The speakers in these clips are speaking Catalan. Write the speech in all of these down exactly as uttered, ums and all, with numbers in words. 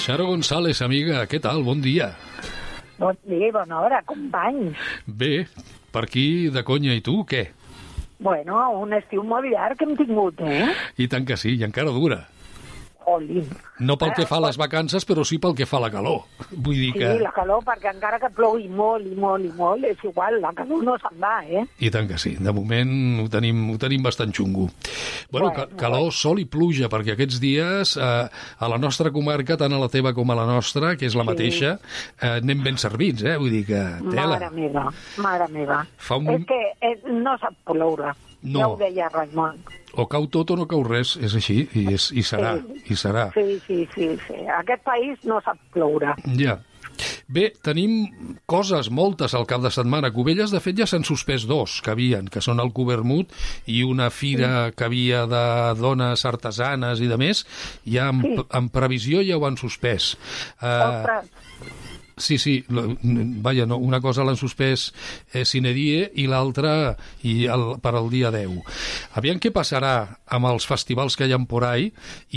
Charo González, amiga, què tal? Bon dia. Bon dia, bona hora, companys. Bé, per aquí de conya, i tu, què? Bueno, un estiu molt llarg que hem tingut, eh? I tant que sí, i encara dura. Jolín. No pel que fa a les vacances, però sí pel que fa a la calor. Vull dir Sí, que... la calor, perquè encara que plogui molt i molt i molt, és igual, la calor no se'n va, eh? I tant que sí, de moment ho tenim, ho tenim bastant xungo. Bueno, Bueno, ca calor, sol i pluja, perquè aquests dies eh, a la nostra comarca, tant a la teva com a la nostra, que és la Sí. mateixa, eh, anem ben servits, eh? Vull dir que... Tela. Mare meva, mare meva. Fa un... És que eh, no sap ploure. No. Ja ho deia Raimon. O cau tot o no cau res, és així, i, és, i serà, Sí. i serà. Sí, sí, sí, sí. Aquest país no sap ploure. Ja. Bé, tenim coses, moltes, al cap de setmana. Cubelles, de fet, ja s'han suspès dos que havien, que són el Cubermut i una fira que havia de dones artesanes i de més, ja en, Sí. en previsió ja ho han suspès. Uh, Ostres, sí, sí, la- vaja, no, una cosa l'han suspès eh, sine die i l'altra i el, per al dia deu. Aviam què passarà amb els festivals que hi ha por ahí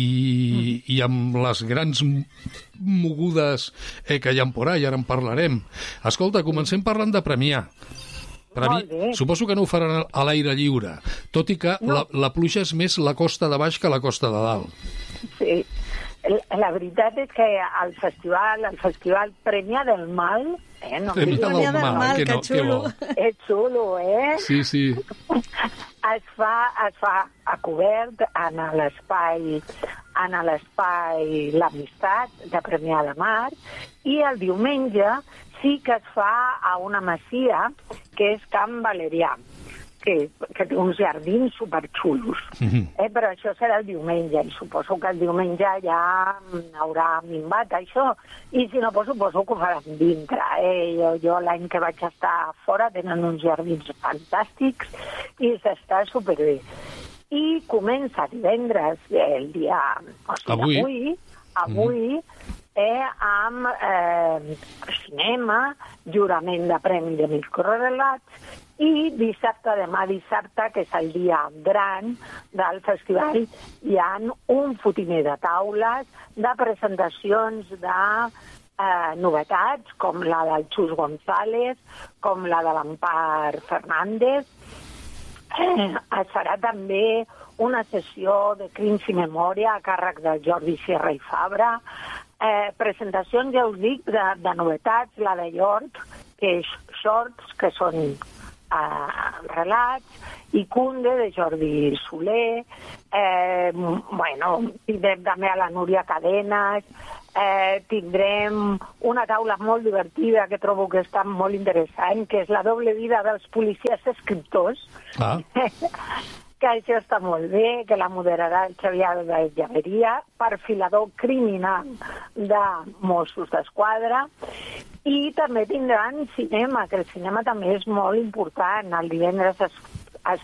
i, i amb les grans m- mogudes eh, que hi ha por ahí, ara en parlarem. Escolta, comencem parlant de Premià. Premi... Molt bé. Suposo que no ho faran a l'aire lliure, tot i que No. la, la pluja és més la costa de baix que la costa de dalt. sí. La veritat és que el festival, el festival Premià del Mal, eh, no em Premià diguis- del Premià del Mal, Mal, que que no, que xulo. bo. és xulo, eh? Sí, sí. Es fa, es fa a cobert en l'espai en l'espai L'Amistat de Premià de Mar, i el diumenge sí que es fa a una masia que és Can Valerià, que, que té uns jardins superxulos. Mhm. Eh, però això serà el diumenge, i suposo que el diumenge ja haurà minvat això, i si no, pues, suposo que ho faran dintre. Eh? Jo, jo l'any que vaig estar fora tenen uns jardins fantàstics i s'està superbé. I comença divendres, eh, el dia... O sigui, Avui. avui, avui eh, amb eh, cinema, jurament de premi de microrelats, i dissabte, demà dissabte, que és el dia gran del festival, hi ha un fotimer de taules, de presentacions de eh, novetats, com la del Xus González, com la de l'Empar Fernández. Eh, es farà també una sessió de Crims i Memòria a càrrec de Jordi Sierra i Fabra. Eh, presentacions, ja us dic, de, de novetats, la de York, que és Shorts, que són Uh, relats, i Cunde de Jordi Soler, eh, bueno, tindrem també a la Núria Cadenes, eh, tindrem una taula molt divertida que trobo que està molt interessant, que és la doble vida dels policies escriptors. Ah. Que això està molt bé, que la moderarà el Xavier de Llaveria, perfilador criminal de Mossos d'Esquadra, i també tindran cinema, que el cinema també és molt important. El divendres es, es,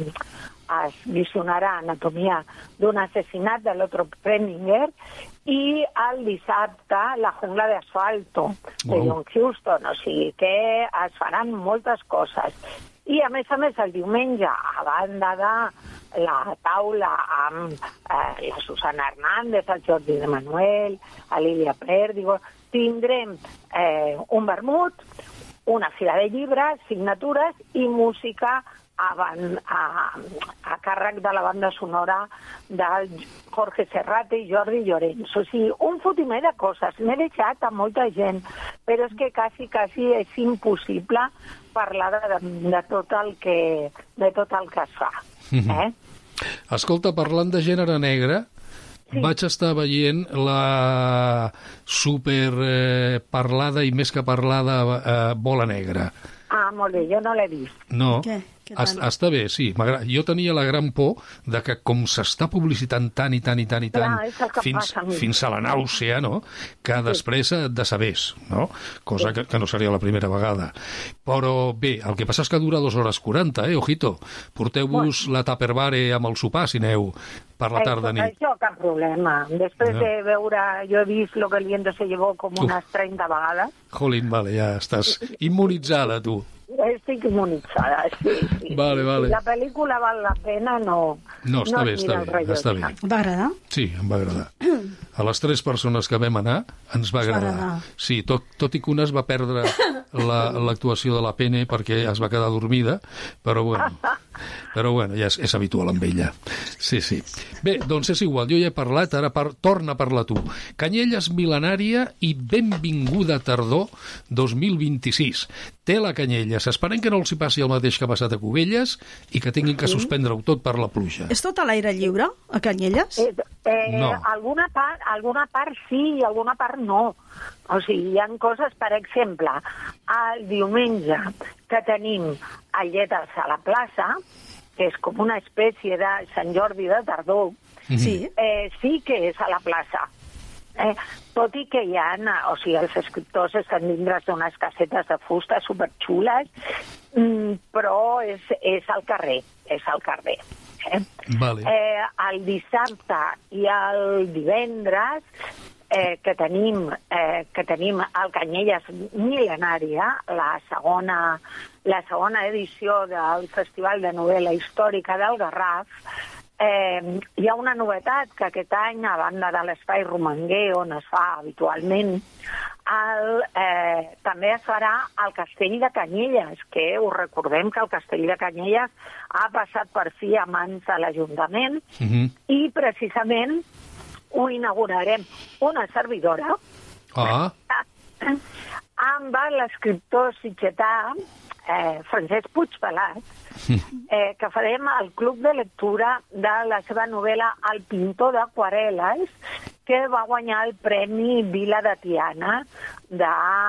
es visionarà Anatomia d'un assassinat de l'Otto Preminger, i el dissabte La jungla de asfalto, de Wow. John Huston. O sigui que es faran moltes coses. I, a més a més, el diumenge, a banda de la taula amb eh, la Susana Hernández, el Jordi de Manuel, a Lídia Pèrdigo, tindrem eh, un vermut, una fira de llibres, signatures i música a, ban a, a càrrec de la banda sonora del Jorge Serrate i Jordi Llorenç. O sigui, un fotimer de coses. M'he deixat a molta gent, però és que quasi, quasi és impossible parlar de, de, tot el que, de tot el que es fa. Eh? Escolta, parlant de gènere negre, Sí. vaig estar veient la super eh, parlada i més que parlada eh, Bola Negra. Ah, molt bé, jo no l'he vist. No? Què? Què Es, tal? està bé, sí. m'agrada. Jo tenia la gran por de que com s'està publicitant tant i tant i tant i tant Clar, és el que fins, passa a mi. fins a la nàusea, no? Que després et decebés, no? Cosa que, que no seria la primera vegada. Però bé, el que passa és que dura dues hores quaranta, eh, ojito. Porteu-vos la Tupperware amb el sopar, si aneu per la tarda Això, nit. això cap problema. Després No. de veure, jo he vist Lo que el viento se llevó com Uf. unes trenta vegades. Jolín, vale, ja estàs immunitzada, tu. Estic immunitzada, sí, sí. Vale, vale. Si la pel·lícula val la pena, no... No, està no bé, es està mira el bé, rellotge. està bé. Et va agradar? Sí, em va agradar. a les tres persones que vam anar ens va agradar. Sí, tot, tot i que una es va perdre l'actuació la, de la Pene perquè es va quedar dormida, però bueno, però bueno ja és, és habitual amb ella. Sí, sí. Bé, doncs és igual, jo ja he parlat, ara par torna a parlar tu. Canyelles mil·lenària i benvinguda tardor dos mil vint-i-sis. Té la Canyelles. Esperem que no els hi passi el mateix que ha passat a Cubelles i que tinguin que suspendre-ho tot per la pluja. És tot a l'aire lliure, a Canyelles? Eh, eh, no. Alguna part, alguna part sí i alguna part no. O sigui, hi ha coses, per exemple, el diumenge que tenim a Lletres a la plaça, que és com una espècie de Sant Jordi de tardor, sí, eh, sí que és a la plaça. Eh, tot i que hi ha, o sigui, els escriptors estan dintre d'unes casetes de fusta superxules, mm, però és, és al carrer, és al carrer. Eh? Vale. Eh, el dissabte i el divendres eh, que tenim eh, que tenim el Canyelles Mil·lenària, la segona, la segona edició del Festival de Novel·la Històrica del Garraf, Eh, hi ha una novetat que aquest any, a banda de l'Espai Romanguer, on es fa habitualment, el, eh, també es farà al Castell de Canyelles, que us recordem que el Castell de Canyelles ha passat per fi a mans de l'Ajuntament, uh-huh. i precisament ho inaugurarem una servidora ah. amb l'escriptor sitgetà eh, Francesc Puigpelat, eh, que farem el club de lectura de la seva novel·la El pintor d'aquarel·les, que va guanyar el Premi Vila de Tiana de,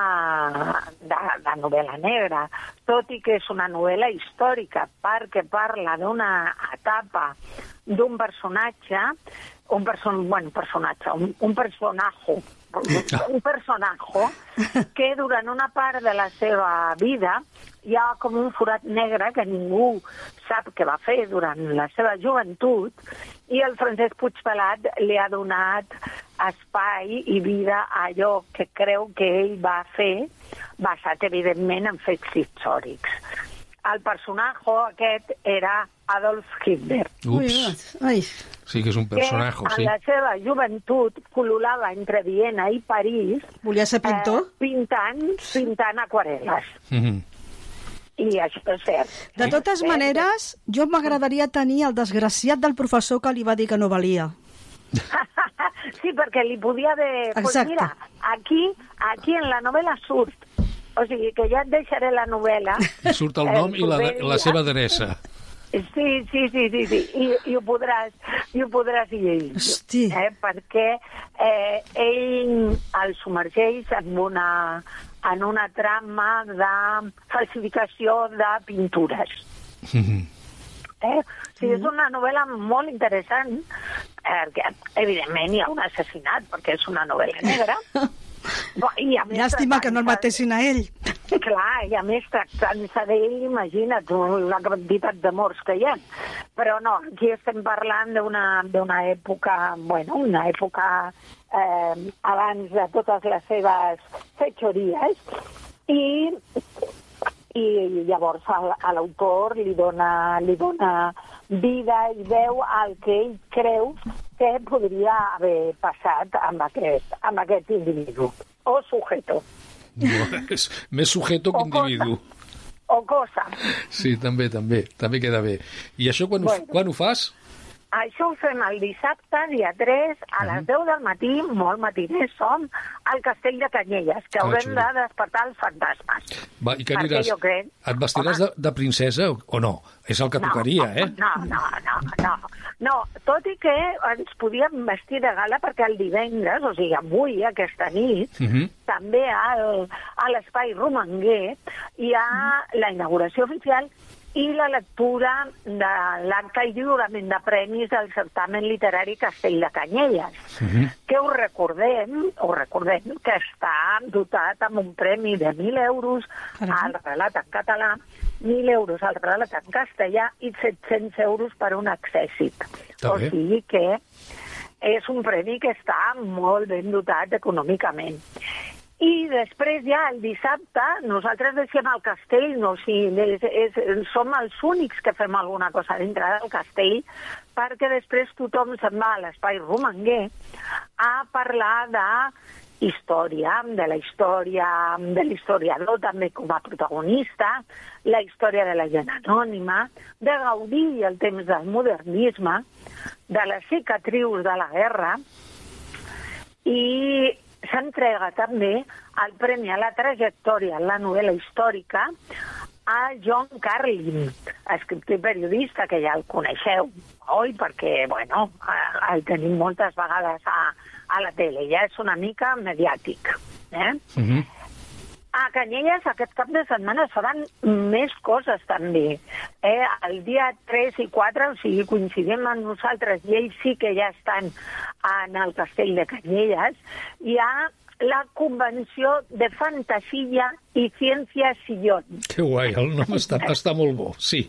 de, de novel·la negra, tot i que és una novel·la històrica, perquè parla d'una etapa d'un personatge, un, person, bueno, personatge, un, un personaje, un personaje que durant una part de la seva vida hi ha com un forat negre que ningú sap què va fer durant la seva joventut, i el Francesc Puigpelat li ha donat espai i vida a allò que creu que ell va fer, basat evidentment en fets històrics. El personatge aquest era Adolf Hitler. Ups. Ai. Sí que és un personatge, que sí. en la seva joventut pol·lulava entre Viena i París. Volia ser pintor? Eh, pintant, pintant aquarel·les. Mm-hmm. I això és cert. De totes maneres, jo m'agradaria tenir el desgraciat del professor que li va dir que no valia. Sí, perquè li podia haver... Exacte. Pues mira, aquí, aquí en la novel·la surt. O sigui, que ja et deixaré la novel·la. I surt el nom i la, la seva adreça. Sí, sí, sí, sí, sí. I, i ho podràs, i ho podràs llegir. Hosti. Eh? Perquè eh, ell el submergeix en una, en una trama de falsificació de pintures. Mm-hmm. Eh? O sigui, és una novel·la molt interessant, perquè, evidentment, hi ha un assassinat, perquè és una novel·la negra. I a més, llàstima que no el matessin a ell. Clar, i a més tractant-se d'ell, imagina't la quantitat de morts que hi ha. Però no, aquí estem parlant d'una època, bueno, una època eh, abans de totes les seves fetxories, i, i llavors a l'autor li dona, li dona vida i veu al que ell creu que podria haver passat amb aquest, amb aquest individu, o sujeto. No, és més sujeto que individu. O cosa. Sí, també, també, també queda bé. I això quan, bueno, ho, quan ho fas? Això ho fem el dissabte, dia tres, a uh-huh. les deu del matí, molt matiners som, al Castell de Canyelles, que haurem de despertar els fantasmes. Va, i què aniràs? Crec... Et vestiràs de, de princesa o no? És el que no, tocaria, eh? No, no, no, no. No, tot i que ens podíem vestir de gala perquè el divendres, o sigui, avui, aquesta nit, uh-huh. també al, a l'Espai Romanguer hi ha uh-huh. la inauguració oficial i la lectura de l'acte i lliurament de premis del certamen literari Castell de Canyelles, uh-huh. que us recordem, us recordem que està dotat amb un premi de mil euros uh-huh. al relat en català, mil euros al relat en castellà i set-cents euros per un accèssit. O sigui que és un premi que està molt ben dotat econòmicament. I després ja el dissabte nosaltres deixem el castell, no, o sigui, és, és, som els únics que fem alguna cosa dintre del castell, perquè després tothom se'n va a l'espai romanguer a parlar de història, de la història, de l'historiador també com a protagonista, la història de la gent anònima, de gaudir el temps del modernisme, de les cicatrius de la guerra, i s'entrega també el Premi a la Trajectòria en la novel·la històrica a John Carlin, escriptor i periodista, que ja el coneixeu, oi? Perquè, bueno, el tenim moltes vegades a, a la tele, ja és una mica mediàtic. Eh? Uh-huh. A Canyelles aquest cap de setmana faran més coses també. Eh, el dia tres i quatre, o sigui, coincidim amb nosaltres i ells sí que ja estan en el castell de Canyelles, hi ha la convenció de fantasia i ciència Sillón. Que guai, el nom està, està molt bo, sí.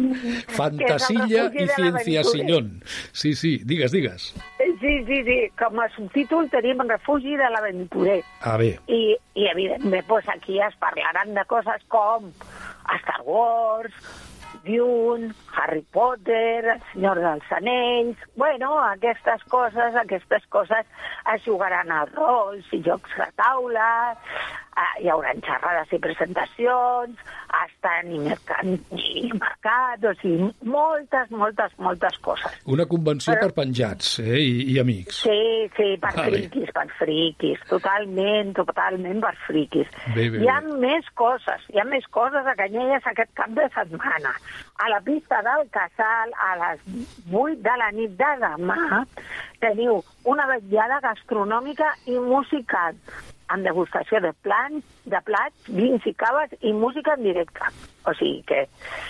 Fantasia i ciència Sillón. Sí, sí, digues, digues. Sí, sí, sí, com a subtítol tenim Refugi de l'aventurer. Ah, bé. I, i evidentment, pues aquí es parlaran de coses com Star Wars, Dune, Harry Potter, El Senyor dels Anells... Bueno, aquestes coses, aquestes coses es jugaran a rols i jocs de taula, eh, hi haurà xerrades i presentacions, estan i mercat, i mercat, o sigui, moltes, moltes, moltes coses. Una convenció Però... per penjats, eh, i, i amics. Sí, sí, per vale. friquis, per friquis, totalment, totalment per friquis. Bé, bé, hi ha bé. més coses, hi ha més coses a Canyelles aquest cap de setmana. A la pista del Casal, a les vuit de la nit de demà, teniu una vetllada gastronòmica i musical, amb degustació de plans, de plats, vins i caves i música en directe. O sigui que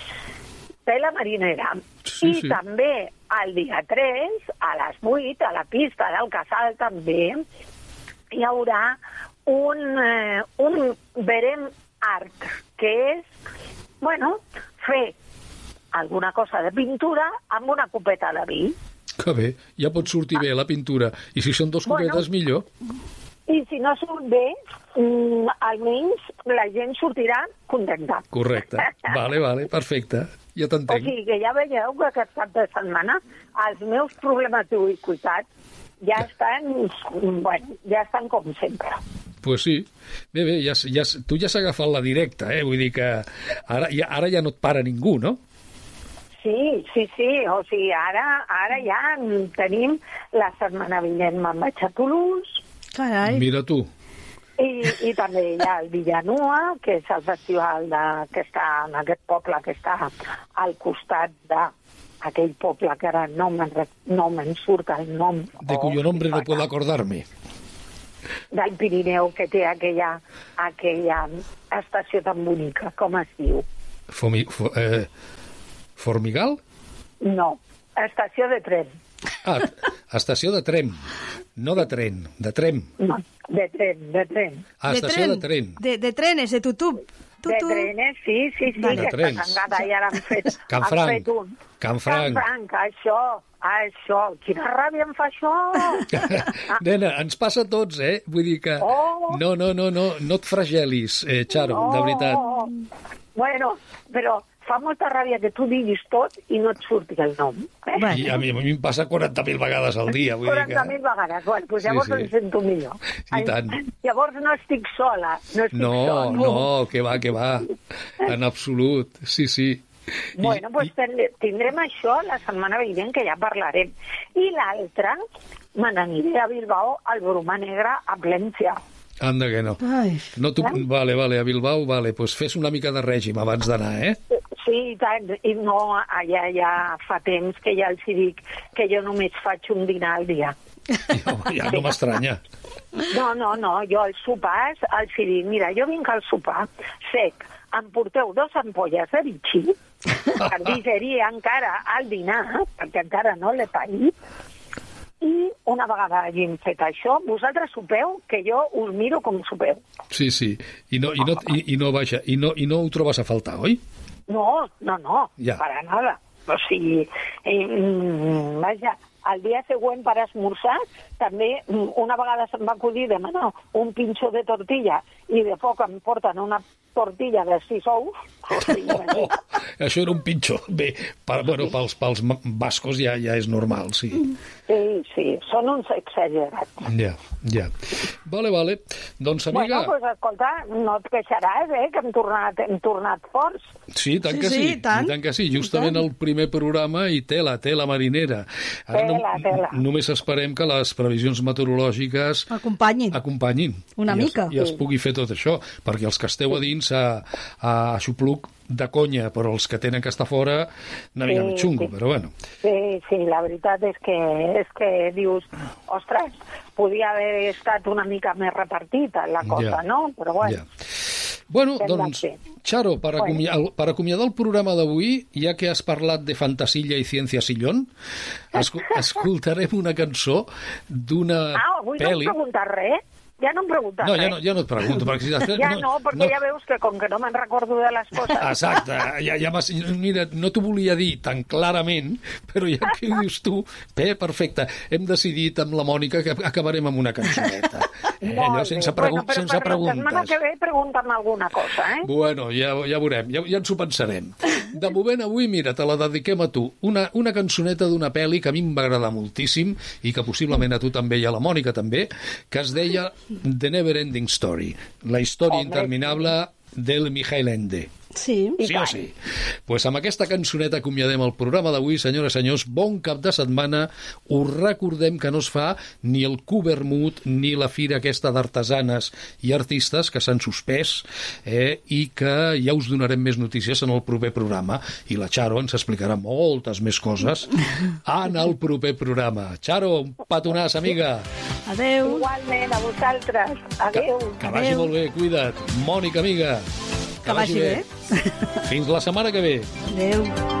tela marinera. Sí, I sí. també el dia tres, a les vuit, a la pista del Casal també, hi haurà un, eh, un verem art, que és, bueno, fer alguna cosa de pintura amb una copeta de vi. Que bé, ja pot sortir bé la pintura. I si són dos copetes, bueno, millor. I si no surt bé, mm, almenys la gent sortirà contenta. Correcte. Vale, vale, perfecte. Ja t'entenc. O sigui que ja veieu que aquest cap de setmana els meus problemes d'ubiquitat ja estan, bueno, ja estan com sempre. Pues sí. Bé, bé, ja, ja, tu ja has agafat la directa, eh? Vull dir que ara ja, ara ja no et para ningú, no? Sí, sí, sí, o sigui, ara, ara ja tenim la setmana vinent me'n vaig a Toulouse. Carai. Mira tu. I, i també hi ha el Villanua, que és el festival de, que està en aquest poble que està al costat d'aquell poble que ara no me'n no me'n surt el nom. De cuyo nombre no puedo acordarme. Del Pirineu, que té aquella, aquella estació tan bonica, com es diu? Fomi, fo, eh, Formigal? No, estació de tren. Ah, estació de tren. No de tren, de tren. No, de tren, de tren. Ah, de estació tren, de tren. De, de trenes, de tutub. De trenes, sí, sí, sí, Vale. que De trens. està tangada i ara han fet, Can han Franc. fet un. Can Franc. Can Franc, això, això. Quina ràbia em fa això! Nena, ens passa a tots, eh? Vull dir que... Oh. No, no, no, no, no et fragelis, eh, Charo, No. de veritat. Bueno, però fa molta ràbia que tu diguis tot i no et surti el nom. Eh? Bueno. I a mi, a mi em passa quaranta mil vegades al dia. Vull dir quaranta mil que... vegades. Bueno, doncs Sí, llavors sí. em sento millor. I tant. Llavors no estic sola. No, estic No, sola. no, que va, que va. En absolut, sí, sí. Bueno, doncs tindrem això la setmana vinent, que ja parlarem. I l'altra, me n'aniré a Bilbao, al Bruma Negra, a Plència. Anda que no. Ai. No tu... Vale, vale, a Bilbao, vale, pues fes una mica de règim abans d'anar, eh? Sí, i tant, i no, allà ja fa temps que ja els dic que jo només faig un dinar al dia. Ja, ja no m'estranya. No, no, no, jo als sopars els dic, mira, jo vinc al sopar sec, em porteu dos ampolles de bitxí, per digerir encara al dinar, perquè encara no l'he paït, i una vegada hagin fet això, vosaltres sopeu, que jo us miro com sopeu. Sí, sí. I no, i no, i, i no, vaja, i no, i no ho trobes a faltar, oi? No, no, no, Ja. para nada. O sigui, eh, vaja, al dia següent per esmorzar, també una vegada se'm va acudir demanar un pinxo de tortilla i de foc em porten una tortilla de sis ous. Oh, això era un pitjor. Bé, per, bueno, pels, pels bascos ja, ja és normal, sí. Sí, sí, són uns exagerats. Ja, ja. Vale, vale. Doncs, amiga... Bueno, doncs, pues, escolta, no et queixaràs, eh, que hem tornat, hem tornat forts. Sí, tant Sí, que sí, sí, tant. i tant que sí. Justament el primer programa i tela, tela marinera. Ara Tela, tela. Només esperem que les previsions meteorològiques Acompanyin. acompanyin. Una I mica. Es, I es pugui fer tot això, perquè els que esteu a dins a, a Xupluc de conya, però els que tenen que estar fora una mica Sí, més xungo, sí. però bueno. Sí, sí, la veritat és que, és que dius, ostres, podia haver estat una mica més repartita la cosa, Ja, no? Però bueno, ja. Bueno, Hem de doncs, fer. Xaro, per, Bueno. acomiadar, per acomiadar el programa d'avui, ja que has parlat de fantasilla i ciència sillón, escu escoltarem una cançó d'una ah, avui pel·li... no em preguntes res? Ja no em preguntes No, res? ja no, ja no et pregunto, perquè si després... Ja no, perquè ja veus que com que no me'n recordo de les coses... Exacte, ja, ja m'has... Mira, no t'ho volia dir tan clarament, però ja que ho dius tu, bé, perfecte. Hem decidit amb la Mònica que acabarem amb una cançoneta. Eh, allò sense, pregu bueno, però sense per la setmana preguntes. que ve pregunta'm alguna cosa, eh? Bueno, ja, ja veurem, ja, ja ens ho pensarem. De moment, avui, mira, te la dediquem a tu. Una, una cançoneta d'una pel·li que a mi em va agradar moltíssim i que possiblement a tu també i a la Mònica també, que es deia The Never Ending Story, la història Home, interminable del Michael Ende. Sí. I Sí o tant. sí? Pues amb aquesta cançoneta acomiadem el programa d'avui, senyores i senyors. Bon cap de setmana. Us recordem que no es fa ni el Cubermut ni la fira aquesta d'artesanes i artistes que s'han suspès eh, i que ja us donarem més notícies en el proper programa. I la Xaro ens explicarà moltes més coses en el proper programa. Xaro, un petonàs, amiga. Adeu. Igualment, a vosaltres. Adéu. Que vagi Adeu. molt bé, cuida't. Mònica, amiga. Que vagi bé. Fins la setmana que ve. Adeu.